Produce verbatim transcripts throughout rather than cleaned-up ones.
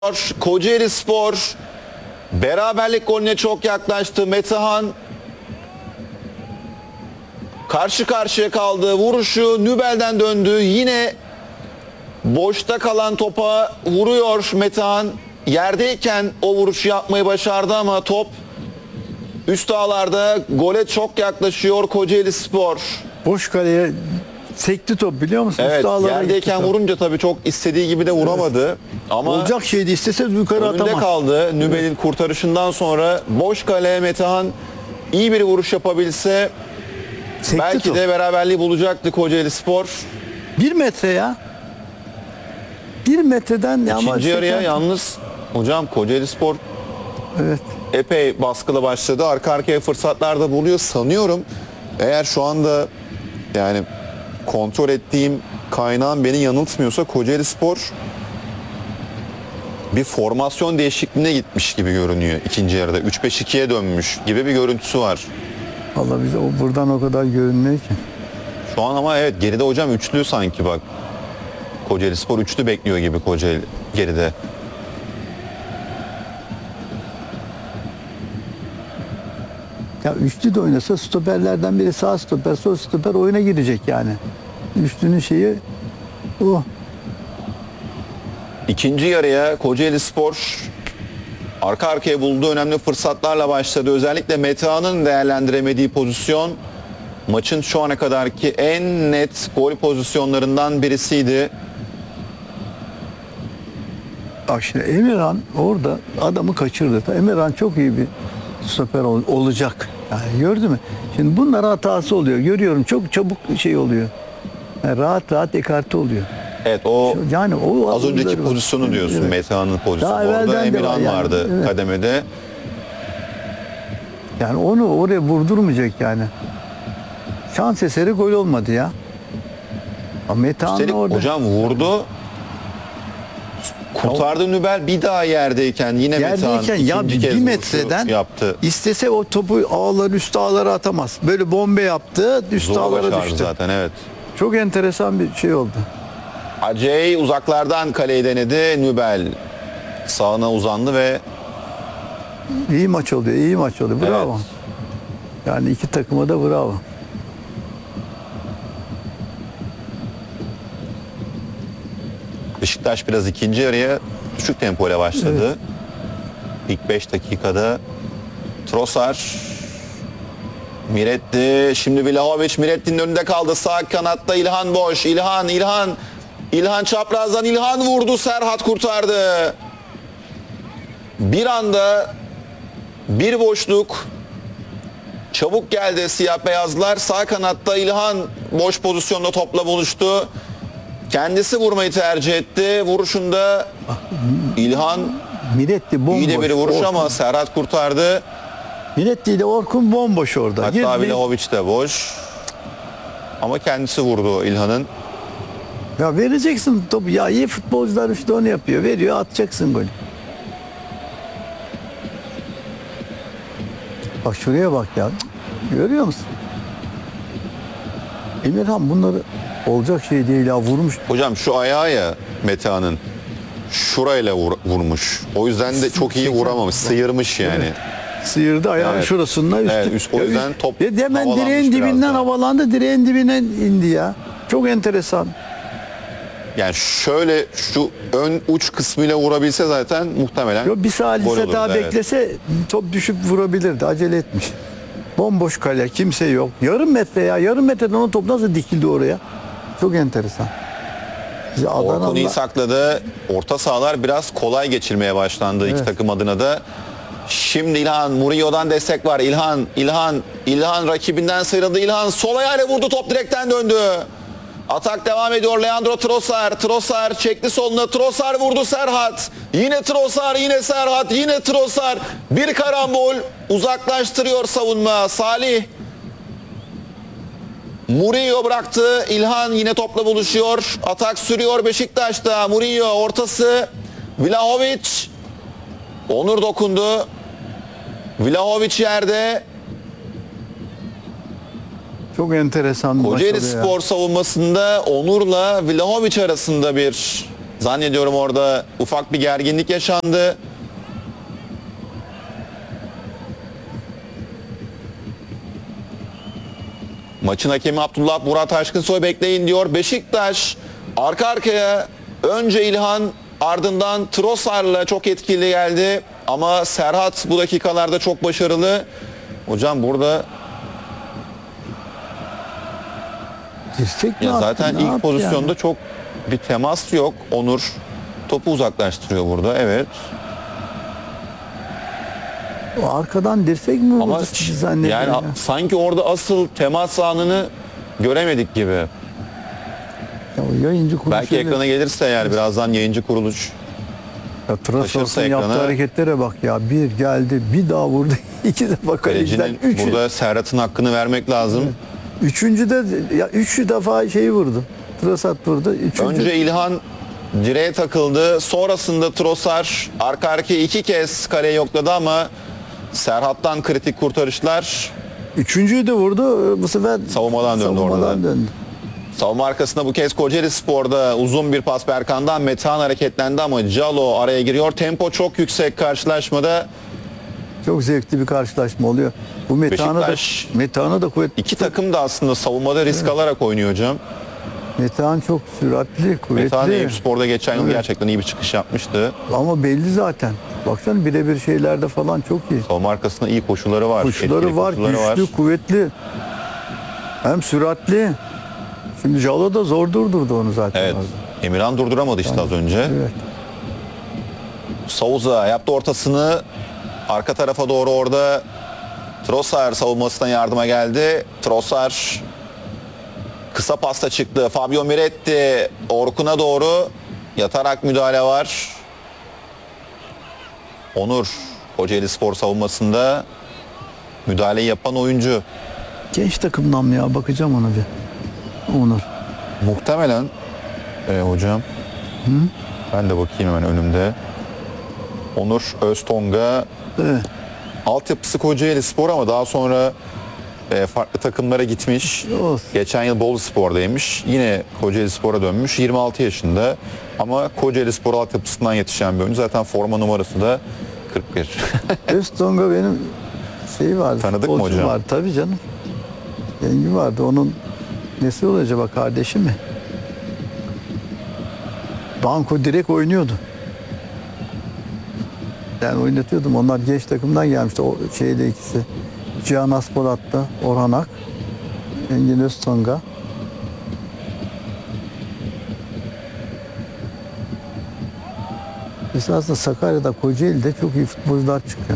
Kocaelispor beraberlik golüne çok yaklaştı. Metehan karşı karşıya kaldı. Vuruşu Nübel'den döndü. Yine boşta kalan topa vuruyor Metehan. Yerdeyken o vuruşu yapmayı başardı ama top üst ağlarda, gole çok yaklaşıyor Kocaelispor. Boş kaleye sekti top, biliyor musun? Evet, Üst yerdeyken vurunca tabii çok istediği gibi de vuramadı. Evet. Ama olacak şeydi, istese yukarı önünde atamaz. kaldı. Nübel'in evet. kurtarışından sonra boş kaleye Metehan iyi bir vuruş yapabilse sekti belki top. de beraberliği bulacaktı Kocaelispor. Bir metre ya. Bir metreden İkinci yarıya sekti. Yalnız hocam Kocaelispor evet. epey baskılı başladı. Arka arkaya fırsatlar da buluyor sanıyorum. Eğer şu anda yani kontrol ettiğim kaynağım beni yanıltmıyorsa Kocaelispor bir formasyon değişikliğine gitmiş gibi görünüyor ikinci yarıda. üç beş ikiye dönmüş gibi bir görüntüsü var. Vallahi bize o buradan o kadar görünmüyor ki. Şu an ama evet geride hocam üçlü sanki bak. Kocaelispor üçlü bekliyor gibi Kocaeli geride. Ya üçlü de oynasa stoperlerden biri sağ stoper, sol stoper oyuna girecek yani. Üçlünün şeyi o. İkinci yarıya Kocaelispor arka arkaya bulduğu önemli fırsatlarla başladı. Özellikle Metehan'ın değerlendiremediği pozisyon maçın şu ana kadarki en net gol pozisyonlarından birisiydi. Bak şimdi Emirhan orada adamı kaçırdı. Emirhan çok iyi bir stoper ol, olacak. Yani gördün mü? Şimdi bunlar hatası oluyor. Görüyorum çok çabuk şey oluyor. Yani rahat rahat ekarte oluyor. Evet o yani o az önceki pozisyonu var. Diyorsun evet. Metehan'ın pozisyonu. Daha orada Emirhan var yani. vardı evet. kademede. Yani onu oraya vurdurmayacak yani. Şans eseri gol olmadı ya. Metehan orada. Hocam vurdu. Kurtardı Nübel bir daha yerdeyken yine Metehan ya ikinci bir kez metreden yaptı. İstese o topu ağlar üst ağlara atamaz. Böyle bombe yaptı, üst Zor ağlara düştü. zaten evet. Çok enteresan bir şey oldu. Acey uzaklardan kaleyi denedi. Nübel sağına uzandı ve iyi maç oluyor, iyi maç oluyor. Bravo. Evet. Yani iki takıma da bravo. Beşiktaş biraz ikinci yarıya düşük tempoyla başladı. Evet. İlk beş dakikada Trossard, Miretti, şimdi Vlahovic Miretti'nin önünde kaldı. Sağ kanatta İlhan boş. İlhan, İlhan, İlhan çaprazdan İlhan vurdu. Serhat kurtardı. Bir anda bir boşluk. Çabuk geldi siyah beyazlar. Sağ kanatta İlhan boş pozisyonda topla buluştu. Kendisi vurmayı tercih etti. Vuruşunda İlhan Miretti bomboş. İyi de bir vuruş Orkun. ama Serhat kurtardı. Miretti ile Orkun bomboş orada. Hatta Vlahovic de boş. Ama kendisi vurdu İlhan'ın. Ya vereceksin topu. Ya iyi futbolcular işte onu yapıyor. Veriyor, atacaksın golü. Bak şuraya bak ya. Görüyor musun? Emirhan bunları olacak şey değil ya, vurmuş. Hocam şu ayağı ya Metehan'ın şurayla vur, vurmuş. O yüzden de çok iyi vuramamış. Sıyırmış yani. Evet. Sıyırdı ayağın evet. şurasından üstü. Evet, üst, o yüzden top ve hemen direğin dibinden havalandı. Direğin dibine indi ya. Çok enteresan. Yani şöyle şu ön uç kısmıyla vurabilse zaten muhtemelen Yo, bir salise daha evet. beklese top düşüp vurabilirdi. Acele etmiş. Bomboş kale, kimse yok. Yarım metre ya. Yarım metreden o top nasıl dikildi oraya? Çok enteresan. Orkun iyi sakladı. Orta sahalar biraz kolay geçirmeye başlandı evet. iki takım adına da. Şimdi İlhan, Murillo'dan destek var. İlhan, İlhan, İlhan rakibinden sıyrıldı. İlhan sol ayağıyla vurdu, top direkten döndü. Atak devam ediyor. Leandro Trossard. Trossard çekti soluna. Trossard vurdu Serhat. Yine Trossard, yine Serhat, yine Trossard. Bir karambol uzaklaştırıyor savunma. Salih. Murillo bıraktı. İlhan yine topla buluşuyor. Atak sürüyor Beşiktaş'ta. Murillo ortası. Vlahovic. Onur dokundu. Vlahovic yerde. Çok enteresan bir Kocaelispor savunmasında Onur'la Vlahovic arasında bir Zannediyorum orada ufak bir gerginlik yaşandı. Maçın hakemi Abdullah Murat Aşkınsoy bekleyin diyor. Beşiktaş arka arkaya önce İlhan ardından Trossard'la çok etkili geldi. Ama Serhat bu dakikalarda çok başarılı. Hocam burada Dirsek mi ya attı, zaten ne ilk yaptı pozisyonda yani? çok bir temas yok. Onur topu uzaklaştırıyor burada. Evet. O arkadan dirsek mi Ama vurdu zannediyor yani ya? sanki orada asıl temas anını göremedik gibi. Ya o yayıncı kuruluş Belki öyle- ekrana gelirse eğer birazdan yayıncı kuruluş. Ya taşırsa Trabzon'un yaptığı ekrana- hareketlere bak ya. Bir geldi, bir daha vurdu. iki defa kaleciden. Kalecinin Üçü, burada Serhat'ın hakkını vermek lazım. üçüncü de ya üç defa şeyi vurdu. Trossard vurdu. Üçüncü, Önce İlhan direğe takıldı. Sonrasında Trossard arka arkaya iki kez kaleyi yokladı ama Serhat'tan kritik kurtarışlar. üçüncüyü de vurdu. Bu sefer Savunmadan döndü savunmadan orada da. döndü. Savunma arkasında bu kez Kocaeli Spor'da uzun bir pas Berkan'dan. Metehan hareketlendi ama Calo araya giriyor. Tempo çok yüksek karşılaşmada. Çok zevkli bir karşılaşma oluyor. Bu Metehan'a da, Beşiktaş- Metehan'a da kuvvet. İki takım da aslında savunmada risk alarak oynuyor hocam. Metehan çok süratli, kuvvetli. Metehan Eyüp Spor'da geçen yıl Evet. gerçekten iyi bir çıkış yapmıştı. Ama belli zaten. Baksana birebir şeylerde falan çok iyi. Savunma arkasında iyi koşuları var. Koşuları etkili var, koşuları güçlü, var. kuvvetli. Hem süratli. Şimdi Jalo da zor durdurdu onu zaten. Evet. orada. Emirhan durduramadı işte az önce. Evet. Souza yaptı ortasını. Arka tarafa doğru orada Trossard savunmasına yardıma geldi. Trossard kısa pasta çıktı. Fabio Miretti Orkun'a doğru yatarak müdahale var. Onur Kocaeli Spor savunmasında müdahaleyi yapan oyuncu. Genç takımdan mı ya? Bakacağım ona bir. Onur. Muhtemelen e, hocam. Ben de bakayım hemen önümde. Onur Öztonga Evet. altyapısı Kocaeli Spor ama daha sonra e, farklı takımlara gitmiş. Olsun. Geçen yıl Bolu Spor'daymış. Yine Kocaeli Spor'a dönmüş. yirmi altı yaşında. Ama Kocaeli Spor altyapısından yetişen bir oyuncu. Zaten forma numarası da kırk bir. Öztonga benim şeyi vardı. Tanıdık mı futbolcum hocam? Vardı. Tabii canım. Yengi vardı. Onun nesi oluyor acaba? Kardeşi mi? Banko direkt oynuyordu. Yani oynatıyordum. Onlar genç takımdan gelmişti. O şeyde ikisi. Cihan Aspolat'ta Orhan Ak. Engin Öztonga. Esasında Sakarya'da, Kocaeli'de çok iyi futbolcular çıkıyor.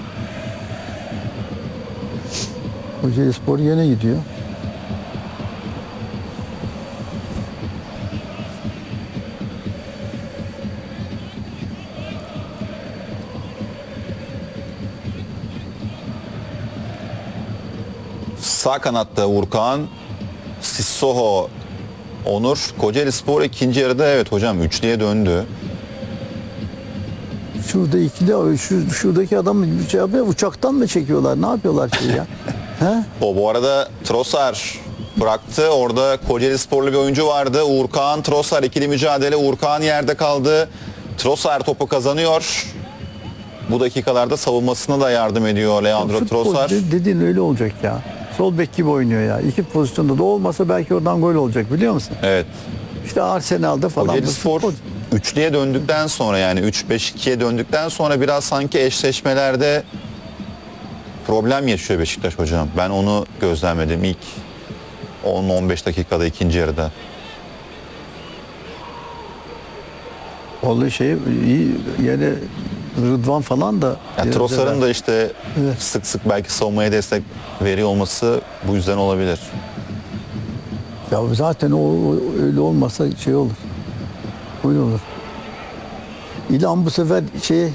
Kocaeli Spor yine gidiyor. Sağ kanatta Urkan, Sissoko, Onur. Kocaeli Spor ikinci yarıda evet hocam üçlüye döndü. Şurada ikili, şu, şuradaki adamı şey yapıyor, uçaktan mı çekiyorlar? Ne yapıyorlar şey ya? He? O bu arada Trossard bıraktı. Orada Kocaeli Sporlu bir oyuncu vardı. Uğurkan, Trossard ikili mücadele. Uğurkan yerde kaldı. Trossard topu kazanıyor. Bu dakikalarda savunmasına da yardım ediyor Leandro Futbol Trossard. de- dediğin öyle olacak ya. Sol bek gibi oynuyor ya. İki pozisyonda da olmasa belki oradan gol olacak biliyor musun? Evet. İşte Arsenal'da falan. Kocaeli bu Spor futbol- üçlüye döndükten sonra yani üç beş ikiye döndükten sonra biraz sanki eşleşmelerde problem yaşıyor Beşiktaş hocam. Ben onu gözlemledim ilk on on beş dakikada ikinci yarıda. Vallahi şey iyi yani Rıdvan falan da. Yani biraz Trossard'ın evvel- da işte Evet. sık sık belki savunmaya destek veriyor olması bu yüzden olabilir. Ya zaten o, o öyle olmasa şey olur. Öyle olur. İlhan bu sefer şey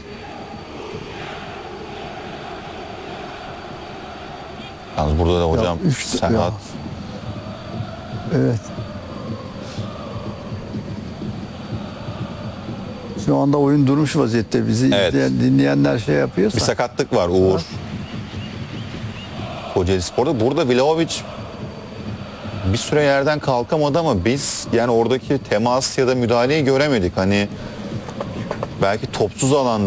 Yalnız burada da hocam üç- Serhat ya. evet. Şu anda oyun durmuş vaziyette. Bizi Evet. izleyen, dinleyenler şey yapıyorsa. bir sakatlık var Uğur. Kocaeli Spor'da. Burada Vlahovic bir süre yerden kalkamadı ama biz yani oradaki temas ya da müdahaleyi göremedik. Hani belki topsuz alanda